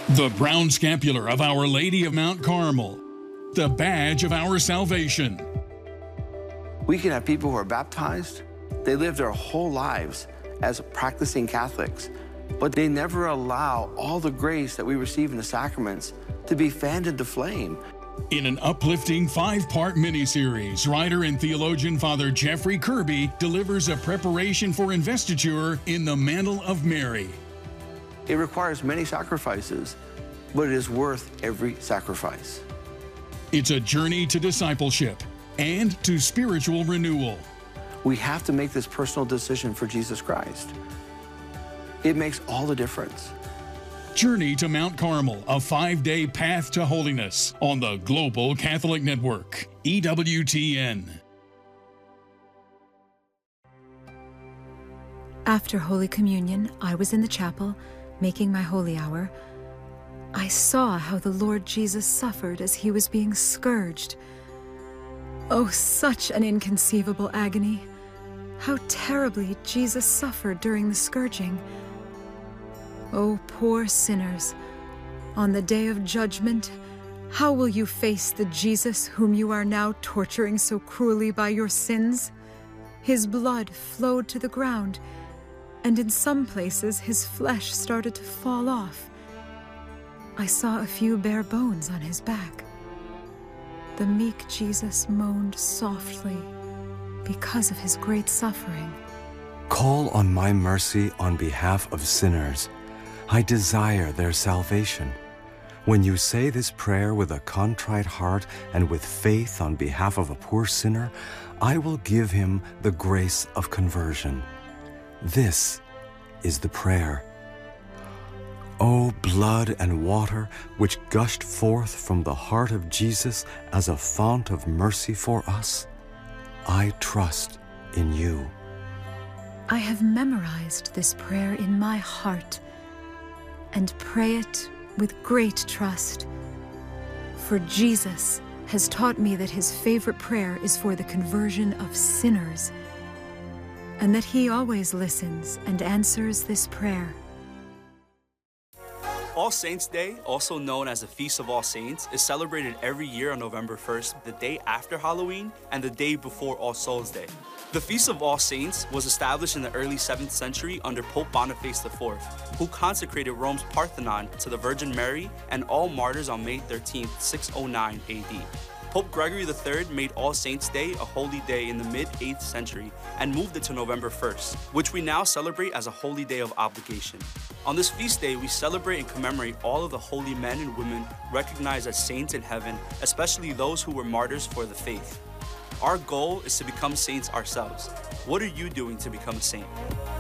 The brown scapular of Our Lady of Mount Carmel, the badge of our salvation. We can have people who are baptized. They live their whole lives as practicing Catholics, but they never allow all the grace that we receive in the sacraments to be fanned into flame. In an uplifting 5-part miniseries, writer and theologian Father Jeffrey Kirby delivers a preparation for investiture in the Mantle of Mary. It requires many sacrifices, but it is worth every sacrifice. It's a journey to discipleship and to spiritual renewal. We have to make this personal decision for Jesus Christ. It makes all the difference. Journey to Mount Carmel, a 5-day path to holiness on the Global Catholic Network, EWTN. After Holy Communion, I was in the chapel, making my holy hour. I saw how the Lord Jesus suffered as he was being scourged. Oh, such an inconceivable agony. How terribly Jesus suffered during the scourging. Oh, poor sinners, on the day of judgment, how will you face the Jesus whom you are now torturing so cruelly by your sins? His blood flowed to the ground, and in some places his flesh started to fall off. I saw a few bare bones on his back. The meek Jesus moaned softly because of his great suffering. Call on my mercy on behalf of sinners. I desire their salvation. When you say this prayer with a contrite heart and with faith on behalf of a poor sinner, I will give him the grace of conversion. This is the prayer. O blood and water which gushed forth from the heart of Jesus as a fount of mercy for us, I trust in you. I have memorized this prayer in my heart and pray it with great trust. For Jesus has taught me that his favorite prayer is for the conversion of sinners, and that he always listens and answers this prayer. All Saints' Day, also known as the Feast of All Saints, is celebrated every year on November 1st, the day after Halloween and the day before All Souls' Day. The Feast of All Saints was established in the early 7th century under Pope Boniface IV, who consecrated Rome's Parthenon to the Virgin Mary and all martyrs on May 13, 609 AD. Pope Gregory III made All Saints' Day a holy day in the mid-8th century and moved it to November 1st, which we now celebrate as a holy day of obligation. On this feast day, we celebrate and commemorate all of the holy men and women recognized as saints in heaven, especially those who were martyrs for the faith. Our goal is to become saints ourselves. What are you doing to become a saint?